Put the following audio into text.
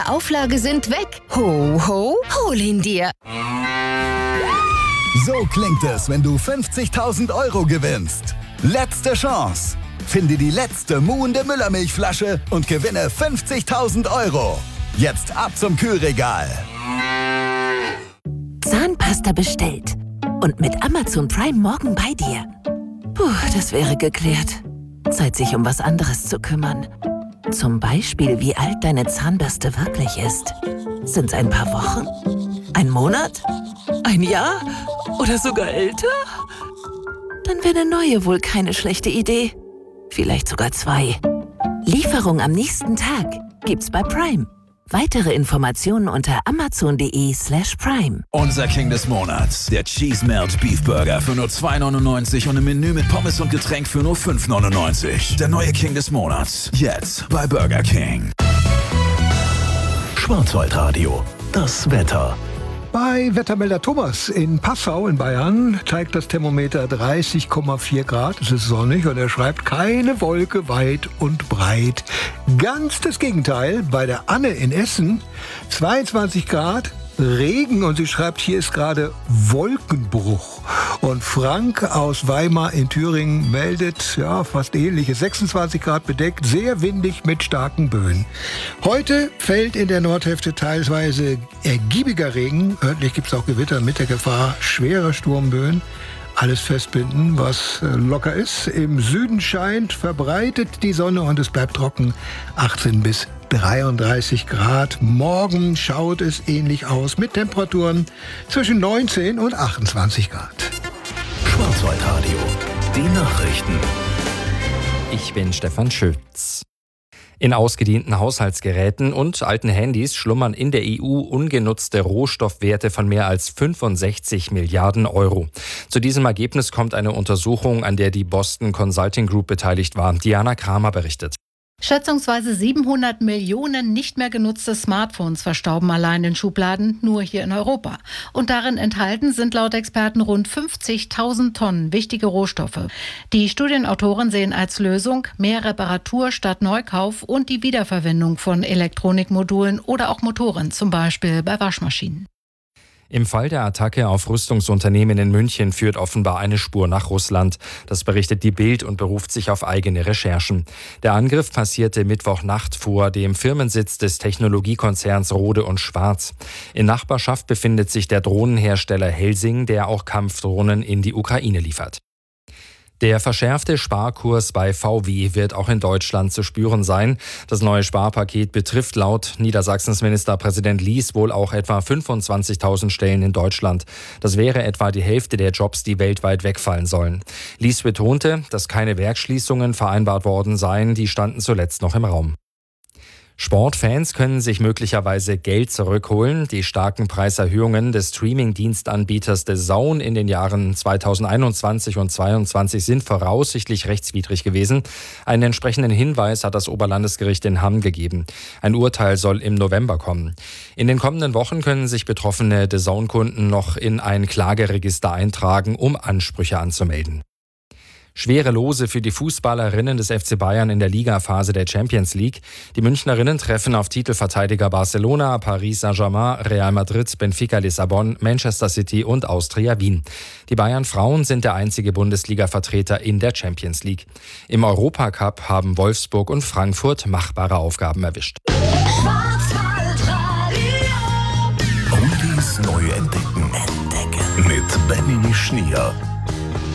Auflage sind weg. Ho, ho, hol ihn dir. So klingt es, wenn du 50.000 € gewinnst. Letzte Chance. Finde die letzte muhende Müllermilchflasche und gewinne 50.000 €. Jetzt ab zum Kühlregal. Zahnpasta bestellt. Und mit Amazon Prime morgen bei dir. Puh, das wäre geklärt. Zeit, sich um was anderes zu kümmern. Zum Beispiel, wie alt deine Zahnbürste wirklich ist. Sind's ein paar Wochen? Ein Monat? Ein Jahr? Oder sogar älter? Dann wäre eine neue wohl keine schlechte Idee. Vielleicht sogar 2. Lieferung am nächsten Tag gibt's bei Prime. Weitere Informationen unter amazon.de/prime. Unser King des Monats, der Cheese Melt Beef Burger für nur 2,99 € und im Menü mit Pommes und Getränk für nur 5,99 €. Der neue King des Monats, jetzt bei Burger King. Schwarzwaldradio, das Wetter. Bei Wettermelder Thomas in Passau in Bayern zeigt das Thermometer 30,4 Grad. Es ist sonnig und er schreibt, keine Wolke weit und breit. Ganz das Gegenteil bei der Anne in Essen, 22 Grad, Regen und sie schreibt, hier ist gerade Wolkenbruch. Und Frank aus Weimar in Thüringen meldet, ja, fast ähnliches, 26 Grad bedeckt, sehr windig mit starken Böen. Heute fällt in der Nordhälfte teilweise ergiebiger Regen. Örtlich gibt es auch Gewitter mit der Gefahr schwerer Sturmböen. Alles festbinden, was locker ist. Im Süden scheint verbreitet die Sonne und es bleibt trocken. 18 bis 33 Grad. Morgen schaut es ähnlich aus mit Temperaturen zwischen 19 und 28 Grad. Schwarzwaldradio, die Nachrichten. Ich bin Stefan Schütz. In ausgedienten Haushaltsgeräten und alten Handys schlummern in der EU ungenutzte Rohstoffwerte von mehr als 65 Milliarden €. Zu diesem Ergebnis kommt eine Untersuchung, an der die Boston Consulting Group beteiligt war. Diana Kramer berichtet. Schätzungsweise 700 Millionen nicht mehr genutzte Smartphones verstauben allein in Schubladen, nur hier in Europa. Und darin enthalten sind laut Experten rund 50.000 Tonnen wichtige Rohstoffe. Die Studienautoren sehen als Lösung mehr Reparatur statt Neukauf und die Wiederverwendung von Elektronikmodulen oder auch Motoren, zum Beispiel bei Waschmaschinen. Im Fall der Attacke auf Rüstungsunternehmen in München führt offenbar eine Spur nach Russland. Das berichtet die Bild und beruft sich auf eigene Recherchen. Der Angriff passierte Mittwochnacht vor dem Firmensitz des Technologiekonzerns Rohde & Schwarz. In Nachbarschaft befindet sich der Drohnenhersteller Helsing, der auch Kampfdrohnen in die Ukraine liefert. Der verschärfte Sparkurs bei VW wird auch in Deutschland zu spüren sein. Das neue Sparpaket betrifft laut Niedersachsens Ministerpräsident Lies wohl auch etwa 25.000 Stellen in Deutschland. Das wäre etwa die Hälfte der Jobs, die weltweit wegfallen sollen. Lies betonte, dass keine Werksschließungen vereinbart worden seien, die standen zuletzt noch im Raum. Sportfans können sich möglicherweise Geld zurückholen. Die starken Preiserhöhungen des Streaming-Dienstanbieters DAZN in den Jahren 2021 und 2022 sind voraussichtlich rechtswidrig gewesen. Einen entsprechenden Hinweis hat das Oberlandesgericht in Hamm gegeben. Ein Urteil soll im November kommen. In den kommenden Wochen können sich betroffene DAZN-Kunden noch in ein Klageregister eintragen, um Ansprüche anzumelden. Schwere Lose für die Fußballerinnen des FC Bayern in der Ligaphase der Champions League. Die Münchnerinnen treffen auf Titelverteidiger Barcelona, Paris Saint-Germain, Real Madrid, Benfica Lissabon, Manchester City und Austria Wien. Die Bayern-Frauen sind der einzige Bundesliga-Vertreter in der Champions League. Im Europacup haben Wolfsburg und Frankfurt machbare Aufgaben erwischt. Oldies neu entdecken. Mit Benny Schnier.